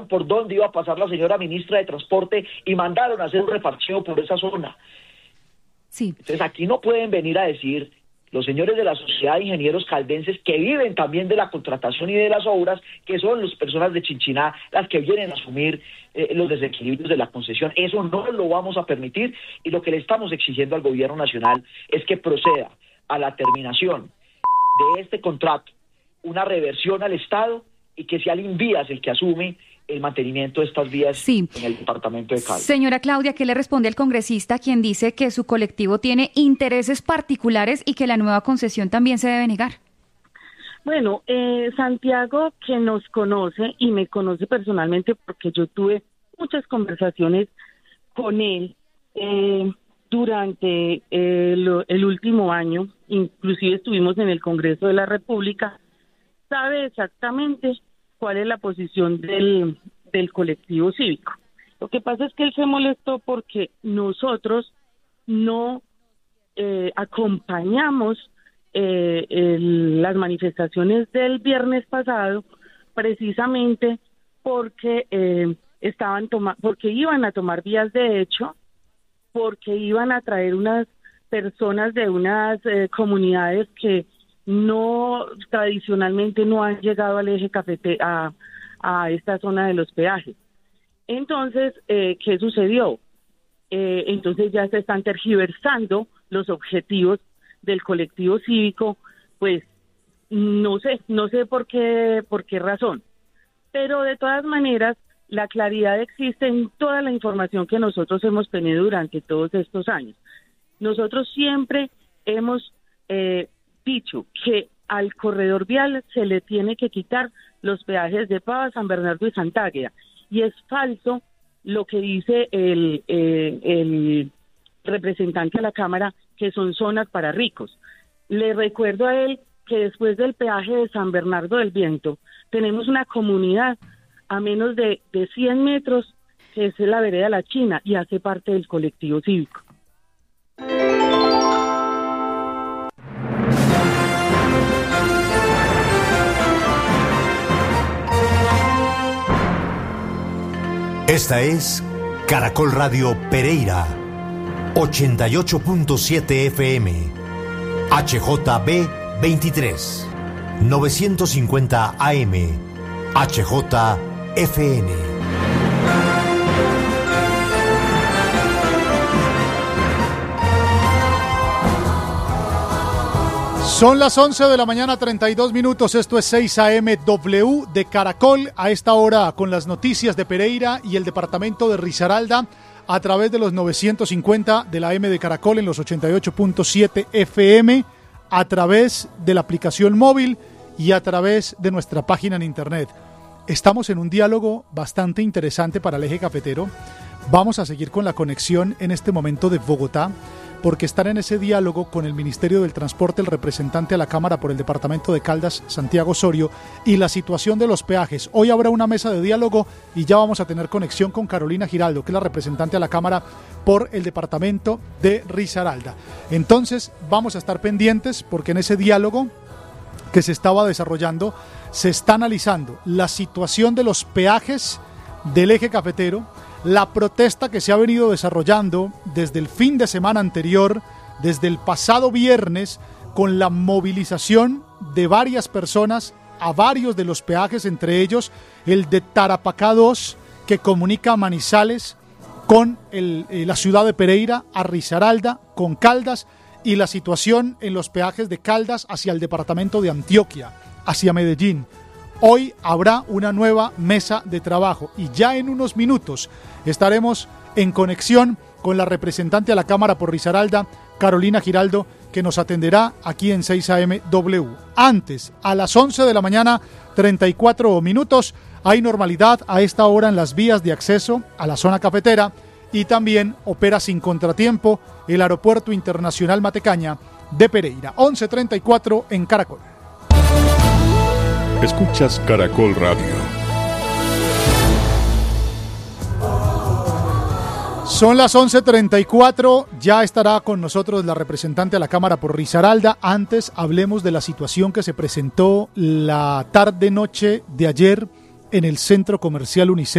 por dónde iba a pasar la señora ministra de Transporte y mandaron a hacer un repartido por esa zona. Sí. Entonces aquí no pueden venir a decir los señores de la Sociedad de Ingenieros Caldenses, que viven también de la contratación y de las obras, que son las personas de Chinchiná las que vienen a asumir los desequilibrios de la concesión. Eso no lo vamos a permitir, y lo que le estamos exigiendo al gobierno nacional es que proceda a la terminación de este contrato, una reversión al Estado, y que sea el Invías el que asume el mantenimiento de estas vías en el departamento de Caldas. Señora Claudia, ¿qué le responde al congresista quien dice que su colectivo tiene intereses particulares y que la nueva concesión también se debe negar? Bueno, Santiago, que nos conoce y me conoce personalmente porque yo tuve muchas conversaciones con él durante el último año, inclusive estuvimos en el Congreso de la República, sabe exactamente cuál es la posición del colectivo cívico. Lo que pasa es que él se molestó porque nosotros no acompañamos las manifestaciones del viernes pasado, precisamente porque porque iban a tomar vías de hecho, porque iban a traer unas personas de unas comunidades que no tradicionalmente no han llegado al eje cafetero, a esta zona de los peajes. Entonces, ¿qué sucedió? Entonces ya se están tergiversando los objetivos del colectivo cívico, pues no sé por qué razón, pero de todas maneras la claridad existe en toda la información que nosotros hemos tenido durante todos estos años. Nosotros siempre hemos dicho que al corredor vial se le tiene que quitar los peajes de Pava, San Bernardo y Santágueda, y es falso lo que dice el representante a la Cámara, que son zonas para ricos. Le recuerdo a él que después del peaje de San Bernardo del Viento tenemos una comunidad a menos de 100 metros, que es la vereda La China, y hace parte del colectivo cívico. Esta es Caracol Radio Pereira, 88.7 FM, HJB 23, 950 AM, HJFN. Son las 11 de la mañana, 32 minutos. Esto es 6 AM W de Caracol. A esta hora con las noticias de Pereira y el departamento de Risaralda a través de los 950 de la M de Caracol en los 88.7 FM, a través de la aplicación móvil y a través de nuestra página en internet. Estamos en un diálogo bastante interesante para el eje cafetero. Vamos a seguir con la conexión en este momento de Bogotá, porque estar en ese diálogo con el Ministerio del Transporte, el representante a la Cámara por el departamento de Caldas, Santiago Osorio, y la situación de los peajes. Hoy habrá una mesa de diálogo y ya vamos a tener conexión con Carolina Giraldo, que es la representante a la Cámara por el departamento de Risaralda. Entonces vamos a estar pendientes, porque en ese diálogo que se estaba desarrollando se está analizando la situación de los peajes del eje cafetero, la protesta que se ha venido desarrollando desde el fin de semana anterior, desde el pasado viernes, con la movilización de varias personas a varios de los peajes, entre ellos el de Tarapacá 2, que comunica a Manizales con la ciudad de Pereira, a Risaralda, con Caldas, y la situación en los peajes de Caldas hacia el departamento de Antioquia, hacia Medellín. Hoy habrá una nueva mesa de trabajo y ya en unos minutos estaremos en conexión con la representante a la Cámara por Risaralda, Carolina Giraldo, que nos atenderá aquí en 6 AM W. Antes, a las 11 de la mañana, 34 minutos, hay normalidad a esta hora en las vías de acceso a la zona cafetera, y también opera sin contratiempo el Aeropuerto Internacional Matecaña de Pereira. 11:34 en Caracol. Escuchas Caracol Radio. Son las 11:34, ya estará con nosotros la representante a la Cámara por Risaralda. Antes hablemos de la situación que se presentó la tarde-noche de ayer en el Centro Comercial Unicef.